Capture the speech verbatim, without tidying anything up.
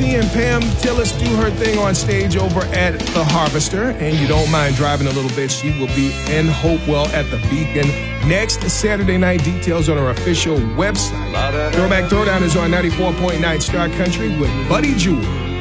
seeing Pam Tillis do her thing on stage over at the Harvester, and you don't mind driving a little bit, she will be in Hopewell at the Beacon next Saturday night. Details on our official website. Throwback Throwdown is on ninety-four point nine Star Country with Buddy Jewell.